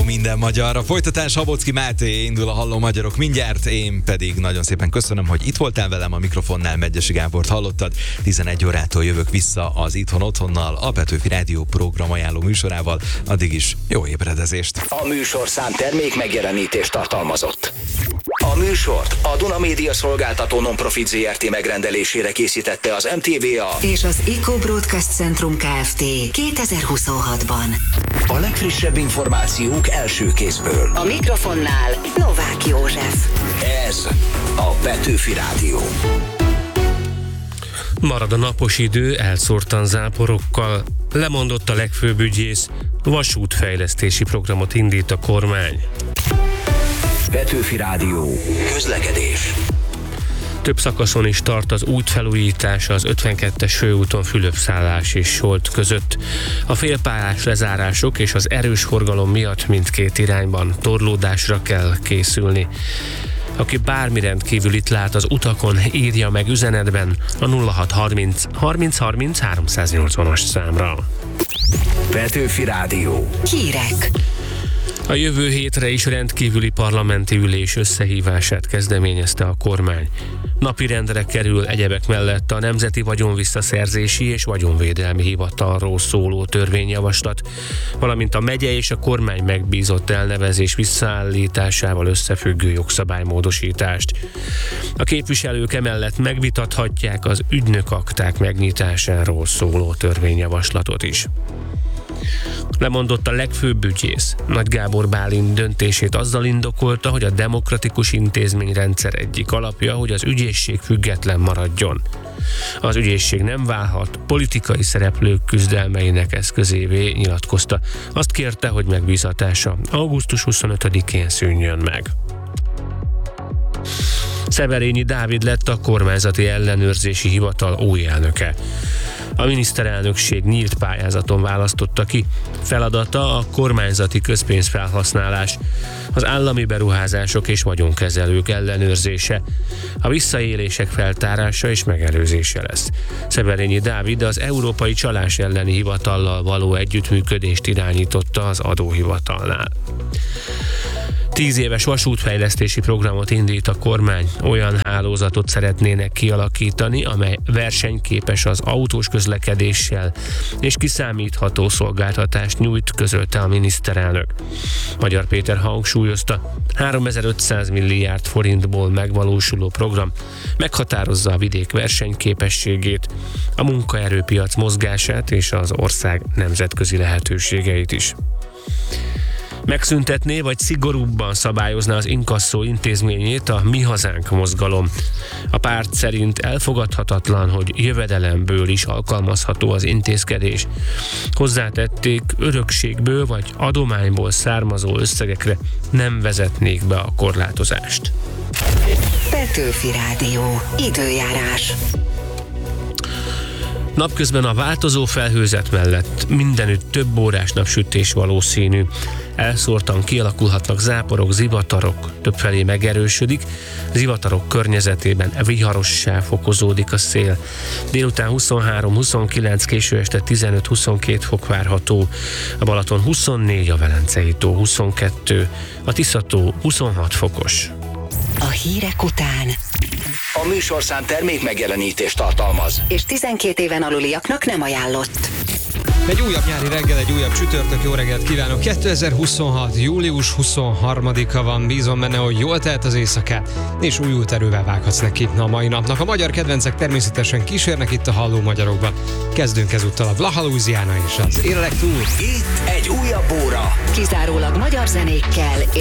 Rádió minden magyarra. Folytatás Szabolcsky Máté, indul a Halló Magyarok mindjárt, én pedig nagyon szépen köszönöm, hogy itt voltál velem, a mikrofonnál Medgyessy Gábort hallottad. 11 órától jövök vissza az Itthon-Otthonnal, a Petőfi Rádió program ajánló műsorával. Addig is jó ébredezést! A műsorszám termék megjelenítést tartalmazott. A műsort a Duna Média Szolgáltató Non-Profit Zrt. Megrendelésére készítette az MTVA és az Eco Broadcast Centrum Kft. 2026-ban. A legfrissebb információk első kézből. A mikrofonnál Novák József. Ez a Petőfi Rádió. Marad a napos idő, elszórtan záporokkal. Lemondott a legfőbb ügyész, vasútfejlesztési programot indít a kormány. Petőfi Rádió. Közlekedés. Több szakaszon is tart az útfelújítása az 52-es főúton Fülöp-szállás és Solt között. A félpályás lezárások és az erős forgalom miatt mindkét irányban torlódásra kell készülni. Aki bármi rendkívülit lát az utakon, írja meg üzenetben a 0630 30 30 380-as számra. Petőfi Rádió. Hírek. A jövő hétre is rendkívüli parlamenti ülés összehívását kezdeményezte a kormány. Napirendre kerül egyebek mellett a Nemzeti Vagyonvisszaszerzési és Vagyonvédelmi Hivatalról szóló törvényjavaslat, valamint a megye és a kormány megbízott elnevezés visszaállításával összefüggő jogszabálymódosítást. A képviselők emellett megvitathatják az ügynökakták megnyitásáról szóló törvényjavaslatot is. Lemondott a legfőbb ügyész. Nagy Gábor Bálint döntését azzal indokolta, hogy a demokratikus intézményrendszer egyik alapja, hogy az ügyészség független maradjon. Az ügyészség nem válhat politikai szereplők küzdelmeinek eszközévé, nyilatkozta. Azt kérte, hogy megbízatása augusztus 25-én szűnjön meg. Szeverényi Dávid lett a kormányzati ellenőrzési hivatal új elnöke. A miniszterelnökség nyílt pályázaton választotta ki. Feladata a kormányzati közpénzfelhasználás, az állami beruházások és vagyonkezelők ellenőrzése, a visszaélések feltárása és megelőzése lesz. Szeverényi Dávid az Európai Csalás elleni hivatallal való együttműködést irányította az adóhivatalnál. 10 éves vasútfejlesztési programot indít a kormány. Olyan hálózatot szeretnének kialakítani, amely versenyképes az autós közlekedéssel és kiszámítható szolgáltatást nyújt, közölte a miniszterelnök. Magyar Péter hangsúlyozta, 3500 milliárd forintból megvalósuló program meghatározza a vidék versenyképességét, a munkaerőpiac mozgását és az ország nemzetközi lehetőségeit is. Megszüntetné vagy szigorúbban szabályozná az inkasszó intézményét a Mi Hazánk mozgalom. A párt szerint elfogadhatatlan, hogy jövedelemből is alkalmazható az intézkedés. Hozzátették, örökségből vagy adományból származó összegekre nem vezetnék be a korlátozást. Petőfi Rádió. Időjárás. Napközben a változó felhőzet mellett mindenütt több órás napsütés valószínű. Elszórtan kialakulhatnak záporok, zivatarok, többfelé megerősödik. Zivatarok környezetében viharossá fokozódik a szél. Délután 23-29, késő este 15-22 fok várható. A Balaton 24, a Velencei tó 22, a Tisza-tó 26 fokos. A hírek után A műsorszám termék megjelenítést tartalmaz. és 12 éven aluliaknak nem ajánlott. Egy újabb nyári reggel, egy újabb csütörtök, jó reggelt kívánok! 2026. július 23-a van, bízom benne, hogy jól telt az éjszakát, és újult erővel vághatsz neki a mai napnak. A magyar kedvencek természetesen kísérnek itt a Halló Magyarokban. Kezdünk ezúttal a Blaha Louisiana és az Érlek túl. Itt egy újabb óra. Kizárólag magyar zenékkel